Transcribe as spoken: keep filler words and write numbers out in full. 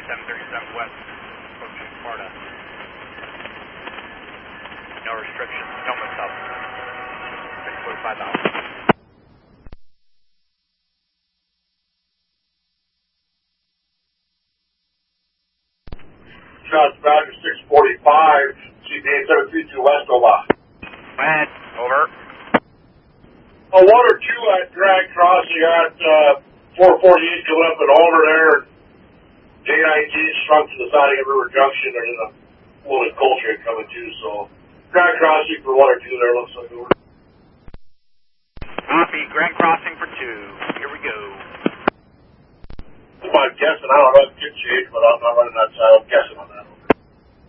seven thirty-seven west, approaching Sparta. No restrictions, Toma South. six forty-five out. Shots Badger six forty-five, C P A seven three two west, over. Bad, over. A one or two at Drag Crossing at uh, four forty-eight coming up and over there. J nineteen shrunk to the side of River Junction. There's a little coal train coming too, so Drag Crossing for one or two there looks like over. Copy, Grand Crossing for two. Here we go. I'm guessing, I don't know, it could change, but I'm not running that side. I'm guessing on that.